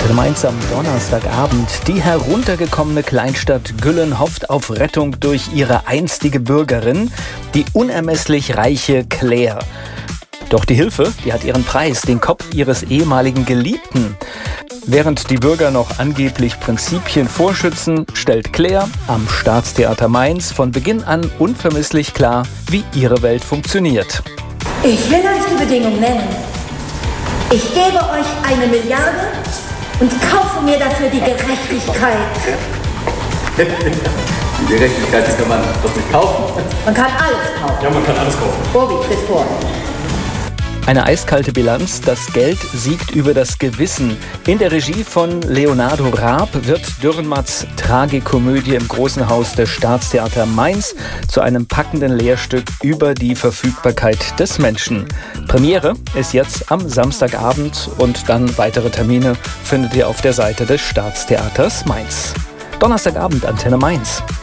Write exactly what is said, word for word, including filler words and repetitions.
Antenne Mainz am Donnerstagabend. Die heruntergekommene Kleinstadt Güllen hofft auf Rettung durch ihre einstige Bürgerin, die unermesslich reiche Claire. Doch die Hilfe, die hat ihren Preis, den Kopf ihres ehemaligen Geliebten. Während die Bürger noch angeblich Prinzipien vorschützen, stellt Claire am Staatstheater Mainz von Beginn an unvermisslich klar, wie ihre Welt funktioniert. Ich will euch die Bedingungen nennen. Ich gebe euch eine Milliarde und kaufe mir dafür die Gerechtigkeit. Die Gerechtigkeit, die kann man doch nicht kaufen. Man kann alles kaufen. Ja, man kann alles kaufen. Bobi, tritt vor. Eine eiskalte Bilanz, das Geld siegt über das Gewissen. In der Regie von Leonardo Raab wird Dürrenmatts Tragikomödie im Großen Haus des Staatstheater Mainz zu einem packenden Lehrstück über die Verfügbarkeit des Menschen. Premiere ist jetzt am Samstagabend und dann weitere Termine findet ihr auf der Seite des Staatstheaters Mainz. Donnerstagabend, Antenne Mainz.